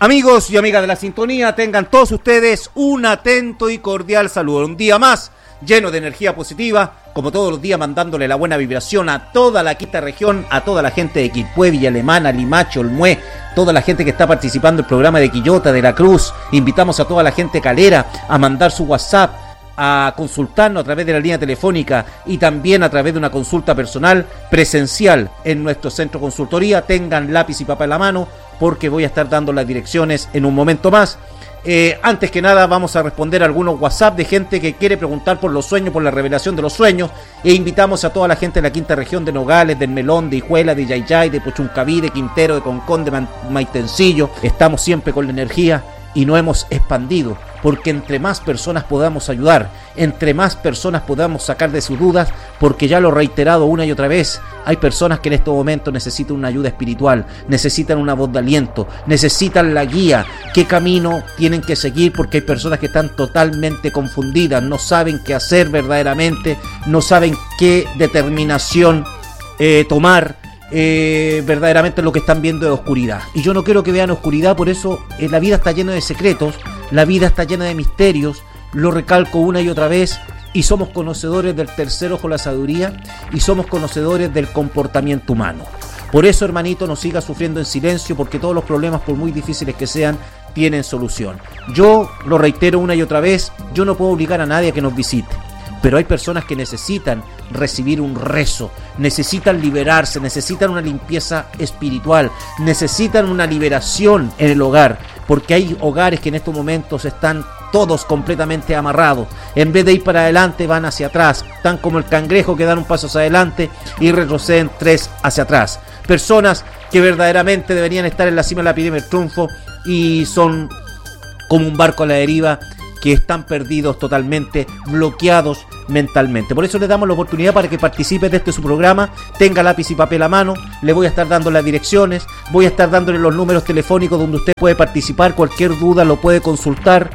Amigos y amigas de la sintonía, tengan todos ustedes un atento y cordial saludo. Un día más lleno de energía positiva, como todos los días mandándole la buena vibración a toda la quinta región, a toda la gente de Quilpué, Villa Alemana, Limache, Olmué, toda la gente que está participando en el programa de Quillota, de la Cruz. Invitamos a toda la gente calera a mandar su WhatsApp, a consultarnos a través de la línea telefónica y también a través de una consulta personal presencial en nuestro centro consultoría. Tengan lápiz y papel a la mano porque voy a estar dando las direcciones en un momento más. Antes que nada vamos a responder algunos WhatsApp de gente que quiere preguntar por los sueños, por la revelación de los sueños, e invitamos a toda la gente de la quinta región, de Nogales, del Melón, de Hijuela, de Yayay, de Puchuncaví, de Quintero, de Concón, de Maitencillo. Estamos siempre con la energía y no hemos expandido, porque entre más personas podamos ayudar, entre más personas podamos sacar de sus dudas, porque ya lo he reiterado una y otra vez, hay personas que en estos momentos necesitan una ayuda espiritual, necesitan una voz de aliento, necesitan la guía, qué camino tienen que seguir, porque hay personas que están totalmente confundidas, no saben qué hacer verdaderamente, no saben qué determinación tomar. Verdaderamente lo que están viendo es oscuridad, y yo no quiero que vean oscuridad. Por eso la vida está llena de secretos, la vida está llena de misterios, lo recalco una y otra vez, y somos conocedores del tercer ojo, la sabiduría, y somos conocedores del comportamiento humano. Por eso, hermanito, no siga sufriendo en silencio, porque todos los problemas, por muy difíciles que sean, tienen solución. Yo lo reitero una y otra vez, yo no puedo obligar a nadie a que nos visite, pero hay personas que necesitan recibir un rezo, necesitan liberarse, necesitan una limpieza espiritual, necesitan una liberación en el hogar, porque hay hogares que en estos momentos están todos completamente amarrados. En vez de ir para adelante, van hacia atrás, están como el cangrejo que dan un paso hacia adelante y retroceden 3 hacia atrás. Personas que verdaderamente deberían estar en la cima de la pirámide del triunfo y son como un barco a la deriva, que están perdidos totalmente, bloqueados mentalmente. Por eso le damos la oportunidad para que participe de su programa, tenga lápiz y papel a mano, le voy a estar dando las direcciones, voy a estar dándole los números telefónicos donde usted puede participar, cualquier duda lo puede consultar.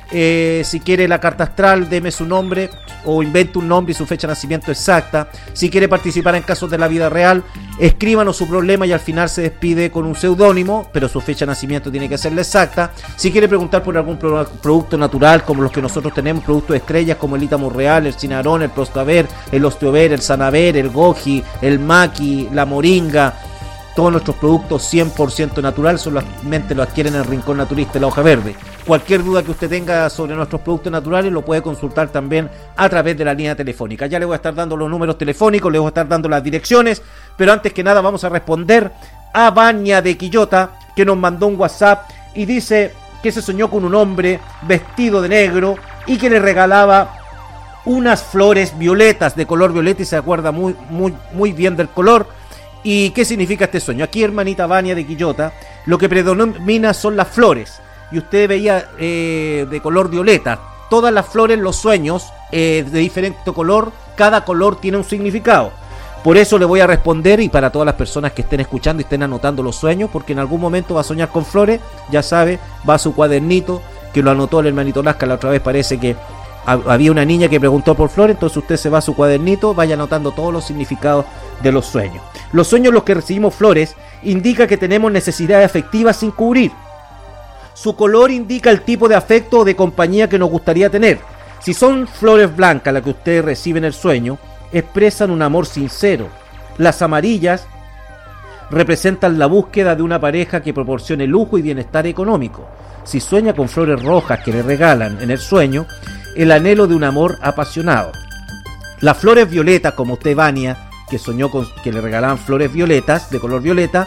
Si quiere la carta astral, deme su nombre o invente un nombre y su fecha de nacimiento exacta. Si quiere participar en casos de la vida real, escríbanos su problema y al final se despide con un seudónimo, pero su fecha de nacimiento tiene que ser la exacta. Si quiere preguntar por algún producto natural como los que nosotros tenemos, productos estrellas como el Ítamo Real, el Cinarón, el Prostaver, el Osteover, el Sanaver, el Goji, el Maqui, la Moringa, todos nuestros productos 100% natural, solamente lo adquieren en el Rincón Naturista de la Hoja Verde. Cualquier duda que usted tenga sobre nuestros productos naturales lo puede consultar también a través de la línea telefónica. Ya le voy a estar dando los números telefónicos, le voy a estar dando las direcciones, pero antes que nada vamos a responder a Vania de Quillota, que nos mandó un WhatsApp y dice que se soñó con un hombre vestido de negro y que le regalaba unas flores violetas, de color violeta, y se acuerda muy bien del color. ¿Y qué significa este sueño? Aquí, hermanita Vania de Quillota, lo que predomina son las flores. Y usted veía de color violeta. Todas las flores, los sueños de diferente color, cada color tiene un significado. Por eso le voy a responder, y para todas las personas que estén escuchando y estén anotando los sueños, porque en algún momento va a soñar con flores, ya sabe, va a su cuadernito, que lo anotó el hermanito Lasca la otra vez. Parece que había una niña que preguntó por flores, entonces usted se va a su cuadernito, vaya anotando todos los significados de los sueños. Los sueños en los que recibimos flores indica que tenemos necesidades afectivas sin cubrir. Su color indica el tipo de afecto o de compañía que nos gustaría tener. Si son flores blancas las que usted recibe en el sueño, expresan un amor sincero. Las amarillas representan la búsqueda de una pareja que proporcione lujo y bienestar económico. Si sueña con flores rojas que le regalan en el sueño, el anhelo de un amor apasionado. Las flores violetas, como usted, Vania, que soñó con que le regalaban flores violetas, de color violeta,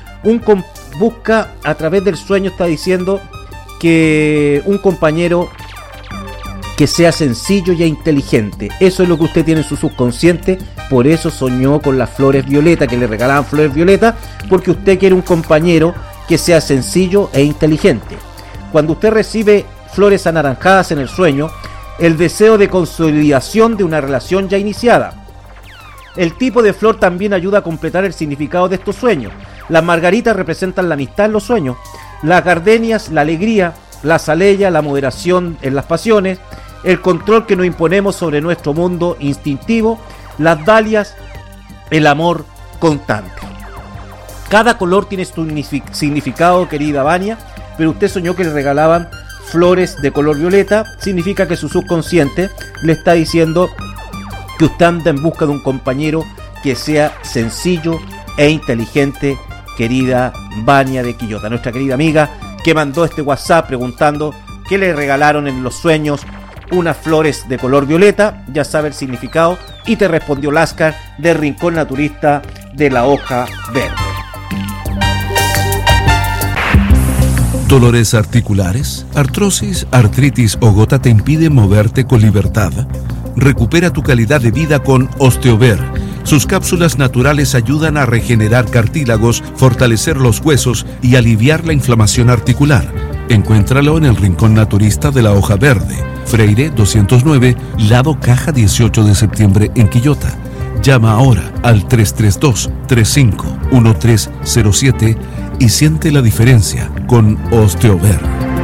busca a través del sueño, está diciendo que un compañero que sea sencillo y inteligente. Eso es lo que usted tiene en su subconsciente, por eso soñó con las flores violetas, que le regalaban flores violetas, porque usted quiere un compañero que sea sencillo e inteligente. Cuando usted recibe flores anaranjadas en el sueño, el deseo de consolidación de una relación ya iniciada. El tipo de flor también ayuda a completar el significado de estos sueños. Las margaritas representan la amistad en los sueños, las gardenias, la alegría, la azalea, la moderación en las pasiones, el control que nos imponemos sobre nuestro mundo instintivo, las dalias, el amor constante. Cada color tiene su significado, querida Vania. pero usted soñó que le regalaban flores de color violeta. Significa que su subconsciente le está diciendo que usted anda en busca de un compañero que sea sencillo e inteligente, querida Vania de Quillota, nuestra querida amiga que mandó este WhatsApp preguntando qué le regalaron en los sueños unas flores de color violeta. Ya sabe el significado y te respondió Láscar del Rincón Naturista de la Hoja Verde. ¿Dolores articulares, artrosis, artritis o gota te impiden moverte con libertad? Recupera tu calidad de vida con Osteover. Sus cápsulas naturales ayudan a regenerar cartílagos, fortalecer los huesos y aliviar la inflamación articular. Encuéntralo en el Rincón Naturista de la Hoja Verde, Freire 209, lado Caja 18 de septiembre en Quillota. Llama ahora al 332-351307 y siente la diferencia con Osteover.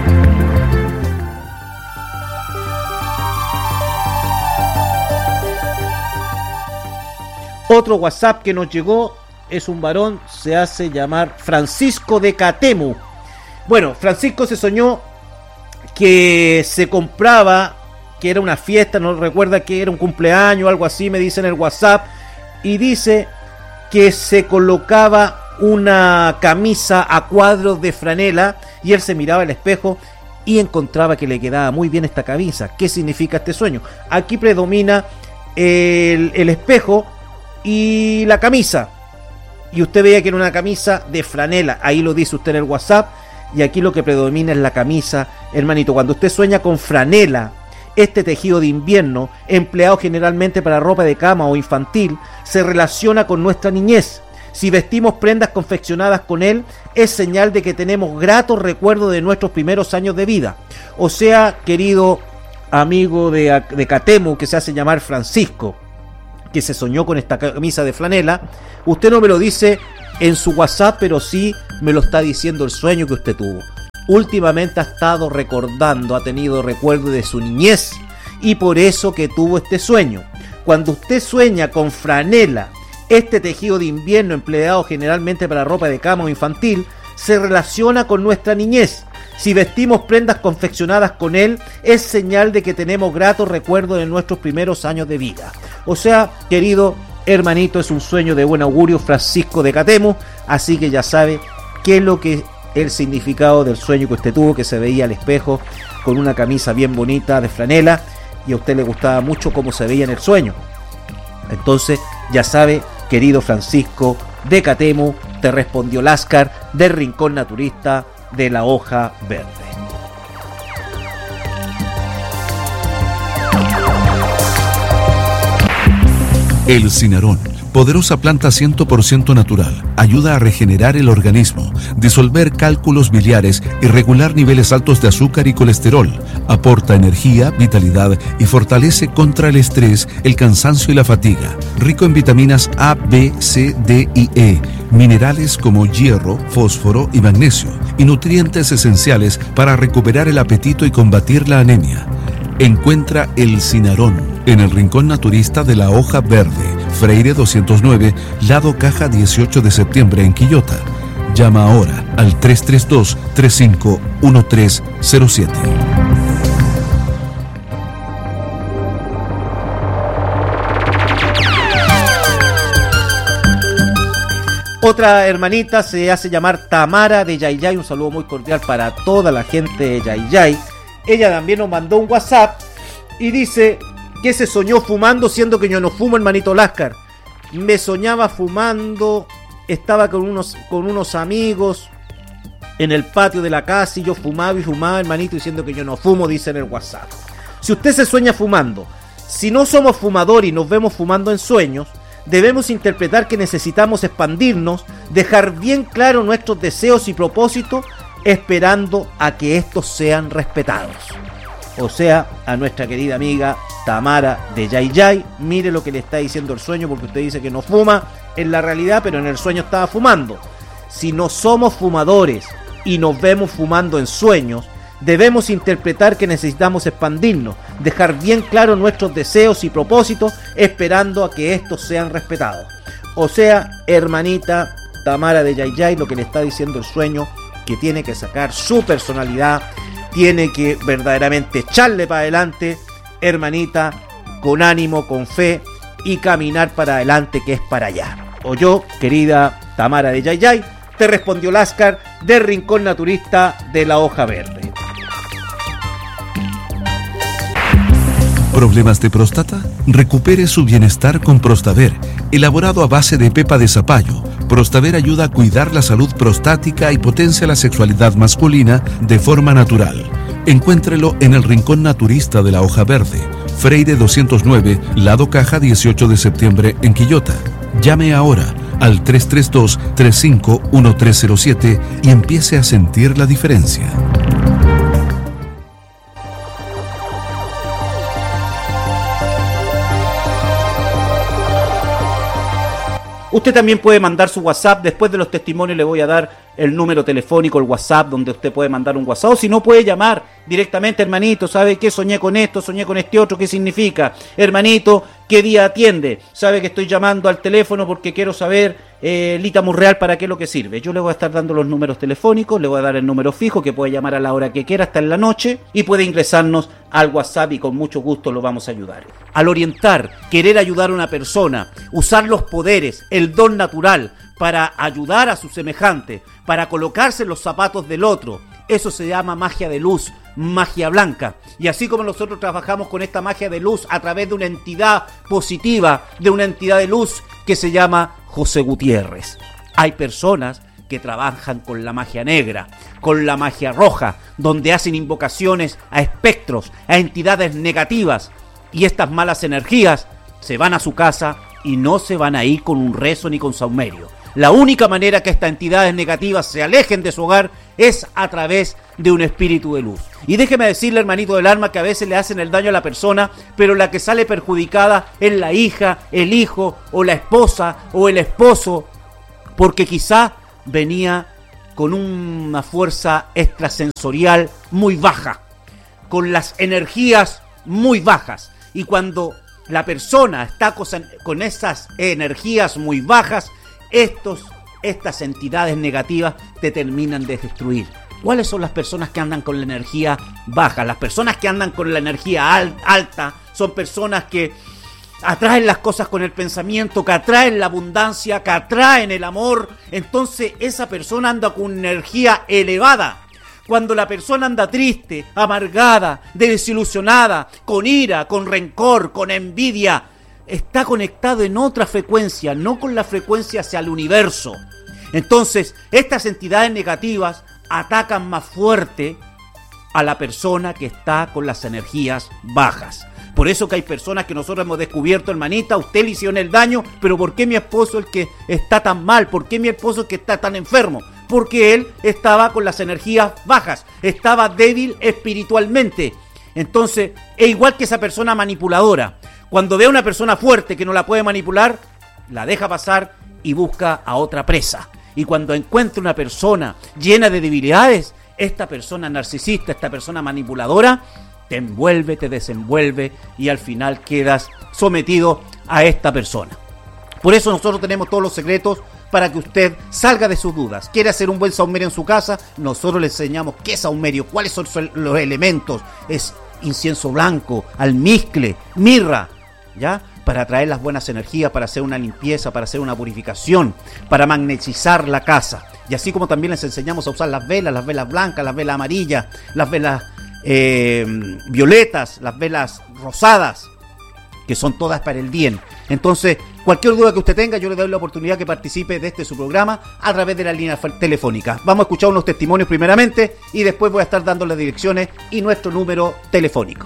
Otro WhatsApp que nos llegó es un varón, se hace llamar Francisco de Catemu. Bueno, Francisco se soñó que se compraba, que era una fiesta, no recuerda que era un cumpleaños o algo así, me dice en el WhatsApp, y dice que se colocaba una camisa a cuadros de franela y él se miraba al espejo y encontraba que le quedaba muy bien esta camisa. ¿Qué significa este sueño? Aquí predomina el espejo y la camisa, y usted veía que era una camisa de franela, ahí lo dice usted en el WhatsApp, y aquí lo que predomina es la camisa, hermanito. Cuando usted sueña con franela, este tejido de invierno, empleado generalmente para ropa de cama o infantil, se relaciona con nuestra niñez. Si vestimos prendas confeccionadas con él, es señal de que tenemos gratos recuerdos de nuestros primeros años de vida. O sea, querido amigo de Catemu, que se hace llamar Francisco, que se soñó con esta camisa de franela, usted no me lo dice en su WhatsApp, pero sí me lo está diciendo el sueño que usted tuvo. Últimamente ha estado recordando, ha tenido recuerdo de su niñez y por eso que tuvo este sueño. Cuando usted sueña con franela, este tejido de invierno empleado generalmente para ropa de cama o infantil, se relaciona con nuestra niñez. Si vestimos prendas confeccionadas con él, es señal de que tenemos gratos recuerdos de nuestros primeros años de vida. O sea, querido hermanito, es un sueño de buen augurio, Francisco de Catemu, así que ya sabe qué es lo que el significado del sueño que usted tuvo, que se veía al espejo con una camisa bien bonita de franela y a usted le gustaba mucho cómo se veía en el sueño. Entonces, ya sabe, querido Francisco de Catemu, te respondió Láscar del Rincón Naturista de la Hoja Verde. El cinarón, poderosa planta 100% natural, ayuda a regenerar el organismo, disolver cálculos biliares y regular niveles altos de azúcar y colesterol. Aporta energía, vitalidad y fortalece contra el estrés, el cansancio y la fatiga. Rico en vitaminas A, B, C, D y E, minerales como hierro, fósforo y magnesio, y nutrientes esenciales para recuperar el apetito y combatir la anemia. Encuentra el cinarón en el Rincón Naturista de la Hoja Verde, Freire 209, lado Caja 18 de septiembre en Quillota. Llama ahora al 332-351307. Otra hermanita se hace llamar Tamara de Yayay. Un saludo muy cordial para toda la gente de Yayay. Ella también nos mandó un WhatsApp y dice que se soñó fumando, siendo que yo no fumo, hermanito Láscar. Me soñaba fumando, estaba con unos amigos en el patio de la casa y yo fumaba y fumaba, hermanito, diciendo que yo no fumo, dice en el WhatsApp. Si usted se sueña fumando, si no somos fumadores y nos vemos fumando en sueños, debemos interpretar que necesitamos expandirnos, dejar bien claro nuestros deseos y propósitos, esperando a que estos sean respetados. O sea, a nuestra querida amiga Tamara de Yayay, mire lo que le está diciendo el sueño, porque usted dice que no fuma en la realidad, pero en el sueño estaba fumando. Si no somos fumadores y nos vemos fumando en sueños, debemos interpretar que necesitamos expandirnos, dejar bien claro nuestros deseos y propósitos, esperando a que estos sean respetados. O sea, hermanita Tamara de Yayay, lo que le está diciendo el sueño que tiene que sacar su personalidad, tiene que verdaderamente echarle para adelante, hermanita, con ánimo, con fe y caminar para adelante, que es para allá. O yo, querida Tamara de Yayay, te respondió Láscar de Rincón Naturista de la Hoja Verde. ¿Problemas de próstata? Recupere su bienestar con Prostaver, elaborado a base de pepa de zapallo. Prostaver ayuda a cuidar la salud prostática y potencia la sexualidad masculina de forma natural. Encuéntrelo en el Rincón Naturista de la Hoja Verde, Freire 209, Lado Caja 18 de septiembre en Quillota. Llame ahora al 332-351307 y empiece a sentir la diferencia. Usted también puede mandar su WhatsApp. Después de los testimonios le voy a dar el número telefónico, el WhatsApp, donde usted puede mandar un WhatsApp. O si no, puede llamar directamente, hermanito, ¿sabe qué? Soñé con esto, soñé con este otro, ¿qué significa? Hermanito, ¿qué día atiende? ¿Sabe que estoy llamando al teléfono porque quiero saber, Lita Murreal, para qué es lo que sirve? Yo le voy a estar dando los números telefónicos, le voy a dar el número fijo que puede llamar a la hora que quiera, hasta en la noche, y puede ingresarnos al WhatsApp y con mucho gusto lo vamos a ayudar. Al orientar, querer ayudar a una persona, usar los poderes, el don natural para ayudar a su semejante, para colocarse en los zapatos del otro, eso se llama magia de luz, magia blanca. Y así como nosotros trabajamos con esta magia de luz a través de una entidad positiva, de una entidad de luz que se llama José Gutiérrez. Hay personas que trabajan con la magia negra, con la magia roja, donde hacen invocaciones a espectros, a entidades negativas, y estas malas energías se van a su casa y no se van a ir con un rezo ni con saumerio. La única manera que estas entidades negativas se alejen de su hogar es a través de un espíritu de luz. Y déjeme decirle, hermanito del alma, que a veces le hacen el daño a la persona, pero la que sale perjudicada es la hija, el hijo, o la esposa, o el esposo, porque quizá venía con una fuerza extrasensorial muy baja, con las energías muy bajas. Y cuando la persona está con esas energías muy bajas, estas entidades negativas te terminan de destruir. ¿Cuáles son las personas que andan con la energía baja? Las personas que andan con la energía alta son personas que atraen las cosas con el pensamiento, que atraen la abundancia, que atraen el amor. Entonces esa persona anda con energía elevada. Cuando la persona anda triste, amargada, desilusionada, con ira, con rencor, con envidia, está conectado en otra frecuencia, no con la frecuencia hacia el universo. Entonces, estas entidades negativas atacan más fuerte a la persona que está con las energías bajas. Por eso que hay personas que nosotros hemos descubierto, hermanita, usted le hicieron el daño, pero ¿por qué mi esposo es el que está tan mal? ¿Por qué mi esposo es el que está tan enfermo? Porque él estaba con las energías bajas, estaba débil espiritualmente. Entonces, es igual que esa persona manipuladora. Cuando ve a una persona fuerte que no la puede manipular, la deja pasar y busca a otra presa. Y cuando encuentra una persona llena de debilidades, esta persona narcisista, esta persona manipuladora, te envuelve, te desenvuelve y al final quedas sometido a esta persona. Por eso nosotros tenemos todos los secretos para que usted salga de sus dudas. ¿Quiere hacer un buen saumerio en su casa? Nosotros le enseñamos qué es saumerio, cuáles son los elementos. Es incienso blanco, almizcle, mirra, ¿ya? Para atraer las buenas energías, para hacer una limpieza, para hacer una purificación, para magnetizar la casa. Y así como también les enseñamos a usar las velas blancas, las velas amarillas, las velas violetas, las velas rosadas, que son todas para el bien. Entonces, cualquier duda que usted tenga, yo le doy la oportunidad que participe de su programa a través de la línea telefónica. Vamos a escuchar unos testimonios primeramente y después voy a estar dando las direcciones y nuestro número telefónico.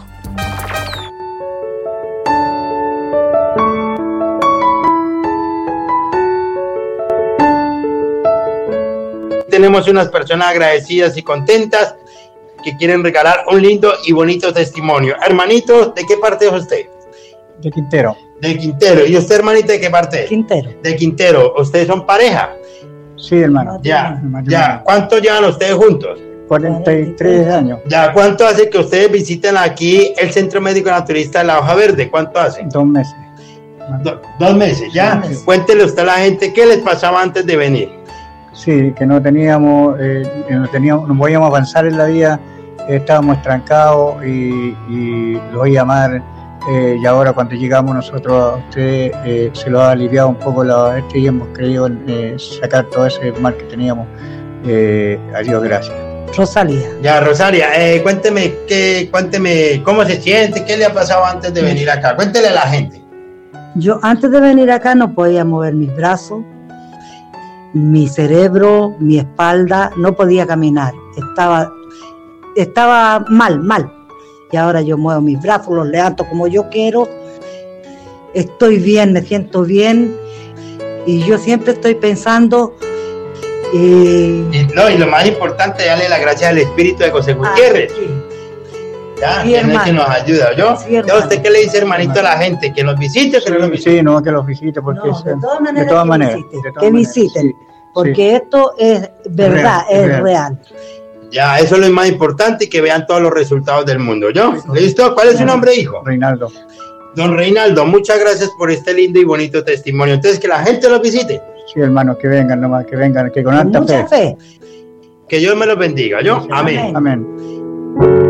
Tenemos unas personas agradecidas y contentas que quieren regalar un lindo y bonito testimonio. Hermanito, ¿de qué parte es usted? De Quintero. De Quintero. ¿Y usted, hermanita, de qué parte? Quintero. De Quintero. ¿Ustedes son pareja? Sí, hermano. Ya. ¿Cuánto llevan ustedes juntos? 43 años. Ya. ¿Cuánto hace que ustedes visiten aquí el Centro Médico Naturista de la Hoja Verde? ¿Cuánto hace? 2 meses. 2 meses, ya. 2 meses. Cuéntele usted a la gente qué les pasaba antes de venir. Sí, que no teníamos, no podíamos avanzar en la vida, estábamos estancados y lo voy a llamar. Y ahora cuando llegamos nosotros a usted se lo ha aliviado un poco y hemos querido sacar todo ese mal que teníamos. Adiós, gracias. Rosalía. Ya, Rosalia, cuénteme cómo se siente, qué le ha pasado antes de venir acá. Cuéntele a la gente. Yo antes de venir acá no podía mover mis brazos, mi cerebro, mi espalda, no podía caminar. Estaba mal. Y ahora yo muevo mis brazos, los levanto como yo quiero. Estoy bien, me siento bien. Y yo siempre estoy pensando... Y lo más importante, darle las gracias al espíritu de José Gutiérrez. Sí. Ya, Sí, que es el hermano. que nos ayuda. ¿Yo? Sí, ¿Ya hermano. usted qué le dice, hermanito, a la gente? ¿Que nos visite o que no nos visite? Sí, no, que los visite, porque No, de todas maneras, que que visiten, sí, porque sí. esto es verdad, Real, es real. Ya, eso es lo más importante y que vean todos los resultados del mundo. ¿Yo? ¿Listo? ¿Cuál es su nombre, hijo? Reinaldo. Don Reinaldo, muchas gracias por este lindo y bonito testimonio. Entonces, que la gente los visite. Sí, hermanos, que vengan nomás, que vengan, que con Con alta mucha fe. fe. Que Dios me los bendiga. ¿Yo? Amén. Amén.